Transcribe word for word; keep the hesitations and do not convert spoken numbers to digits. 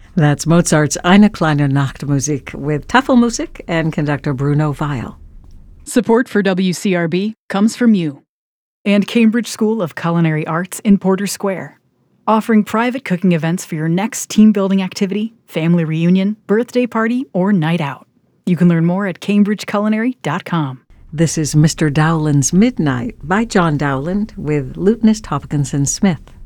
That's Mozart's Eine kleine Nachtmusik with Tafelmusik and conductor Bruno Weil. Support for W C R B comes from you and Cambridge School of Culinary Arts in Porter Square, offering private cooking events for your next team-building activity, family reunion, birthday party, or night out. You can learn more at cambridge culinary dot com. This is Mister Dowland's Midnight by John Dowland with lutenist Hopkinson Smith.